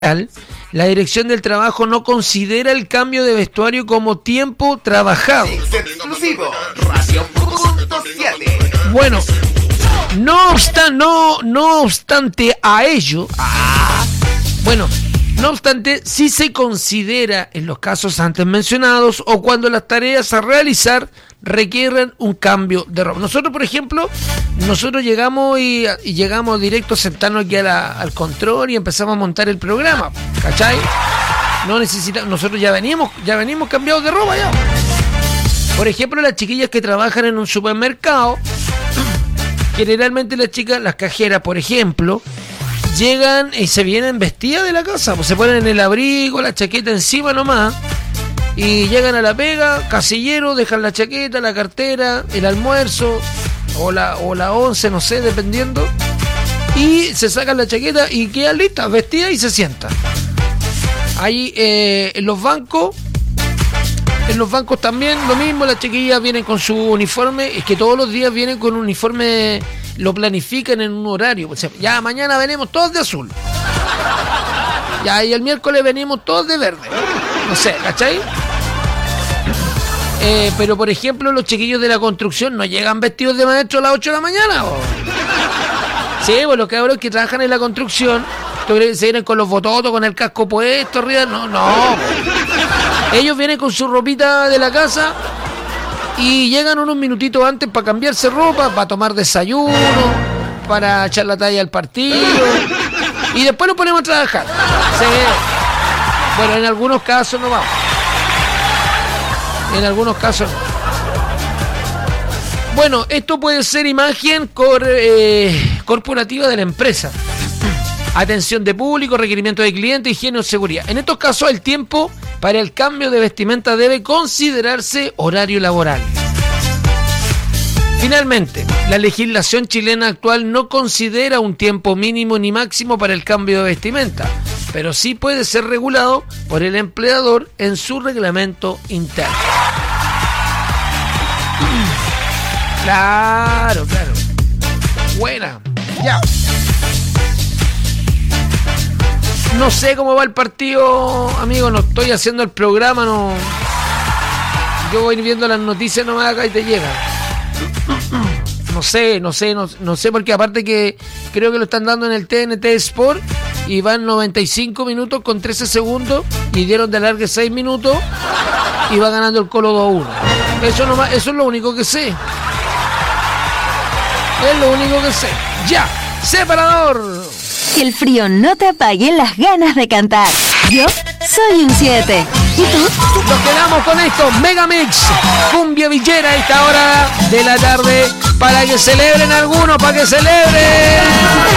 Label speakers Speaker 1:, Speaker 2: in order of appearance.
Speaker 1: la Dirección del Trabajo no considera el cambio de vestuario como tiempo trabajado.
Speaker 2: Exclusivo, Ración.7.
Speaker 1: Bueno, no obstante a ello, no obstante, sí se considera en los casos antes mencionados o cuando las tareas a realizar requieren un cambio de ropa. Nosotros, por ejemplo, llegamos y llegamos directo a sentarnos aquí al control y empezamos a montar el programa, ¿cachai? No necesitamos, nosotros ya venimos cambiados de ropa ya. Por ejemplo, las chiquillas que trabajan en un supermercado, generalmente las cajeras, por ejemplo, llegan y se vienen vestidas de la casa, pues se ponen el abrigo, la chaqueta encima nomás, y llegan a la pega, casillero, dejan la chaqueta, la cartera, el almuerzo, o la once, no sé, dependiendo, y se sacan la chaqueta y quedan listas, vestidas y se sientan. Ahí en los bancos también lo mismo, las chiquillas vienen con su uniforme, es que todos los días vienen con un uniforme, lo planifican en un horario, o sea, ya mañana venimos todos de azul, ya, y el miércoles venimos todos de verde, no sé, ¿cachai? Pero por ejemplo los chiquillos de la construcción no llegan vestidos de maestro a las 8 de la mañana, ¿o? Sí, pues los cabros que trabajan en la construcción, ¿tú crees que se vienen con los bototos, con el casco puesto arriba? No. Ellos vienen con su ropita de la casa y llegan unos minutitos antes para cambiarse ropa, para tomar desayuno, para echar la talla al partido y después nos ponemos a trabajar. Sí. Bueno, en algunos casos no vamos. En algunos casos no. Bueno, esto puede ser imagen corporativa de la empresa. Atención de público, requerimiento de cliente, higiene o seguridad. En estos casos el tiempo para el cambio de vestimenta debe considerarse horario laboral. Finalmente, la legislación chilena actual no considera un tiempo mínimo ni máximo para el cambio de vestimenta, pero sí puede ser regulado por el empleador en su reglamento interno. Claro. Buena. Ya. No sé cómo va el partido, amigo, no estoy haciendo el programa, no. Yo voy viendo las noticias nomás acá y te llega. No sé, porque aparte que creo que lo están dando en el TNT Sport y van 95 minutos con 13 segundos y dieron de alargue 6 minutos y va ganando el Colo 2-1. Eso es lo único que sé. Es lo único que sé. Ya, separador.
Speaker 3: Que el frío no te apague las ganas de cantar. Yo soy un 7. ¿Y tú?
Speaker 1: Nos quedamos con esto. Megamix, cumbia villera a esta hora de la tarde. Para que celebren algunos, para que celebren.